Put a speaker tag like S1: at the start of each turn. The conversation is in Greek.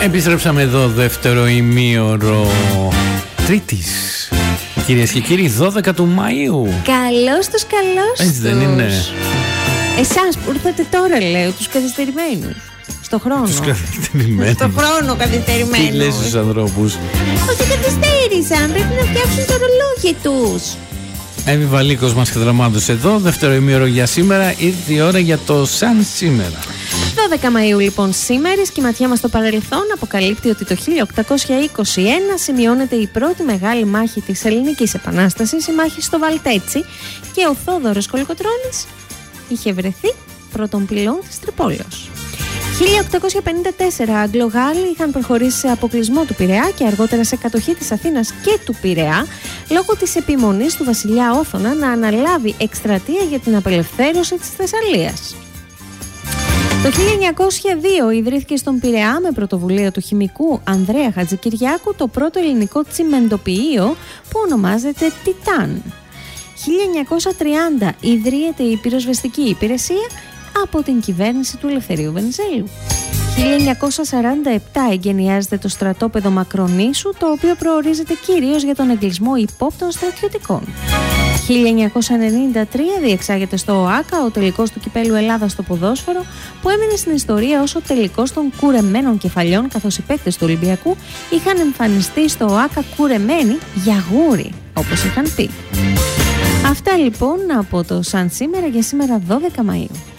S1: Επιστρέψαμε εδώ δεύτερο ημίωρο Τρίτης. Κυρίες και κύριοι, 12 του Μαΐου.
S2: Καλώς τους, καλώς τους.
S1: Έτσι δεν είναι?
S2: Εσάς που ήρθατε τώρα, λέω, τους καθυστερημένους. Στο χρόνο.
S1: Τους καθυστερημένους.
S2: Στο χρόνο καθυστερημένους.
S1: Τι λες στους ανθρώπους?
S2: Ότι καθυστέρησαν, πρέπει να φτιάξουν το ρολόγι τους.
S1: Εύη Βαλίκος μας κατδραμάτωσε εδώ. Δεύτερο ημίωρο για σήμερα. Ήρθε η ώρα για το σαν σήμερα.
S2: 12 Μαΐου λοιπόν σήμερα, η ματιά μας στο παρελθόν αποκαλύπτει ότι το 1821 σημειώνεται η πρώτη μεγάλη μάχη της Ελληνικής Επανάστασης, η μάχη στο Βαλτέτσι, και ο Θόδωρος Κολοκοτρώνης είχε βρεθεί πρώτον πυλών της Τρυπόλεως. 1854 Αγγλογάλοι είχαν προχωρήσει σε αποκλεισμό του Πειραιά και αργότερα σε κατοχή της Αθήνας και του Πειραιά λόγω της επιμονής του βασιλιά Όθωνα να αναλάβει εκστρατεία για την απελευθέρωση της Θεσσαλίας. Το 1902 ιδρύθηκε στον Πειραιά με πρωτοβουλία του χημικού Ανδρέα Χατζικυριάκου το πρώτο ελληνικό τσιμεντοποιείο που ονομάζεται Τιτάν. 1930 ιδρύεται η πυροσβεστική υπηρεσία από την κυβέρνηση του Ελευθερίου Βενιζέλου. 1947 εγκαινιάζεται το στρατόπεδο Μακρονήσου, το οποίο προορίζεται κυρίως για τον εγκλισμό υπόπτων στρατιωτικών. 1993 διεξάγεται στο ΟΑΚΑ ο τελικός του κυπέλου Ελλάδας στο ποδόσφαιρο, που έμεινε στην ιστορία ως ο τελικός των κουρεμένων κεφαλιών, καθώς οι παίκτες του Ολυμπιακού είχαν εμφανιστεί στο ΟΑΚΑ κουρεμένοι για γούρι, όπως είχαν πει. Αυτά λοιπόν από το σαν σήμερα για σήμερα 12 Μαΐου.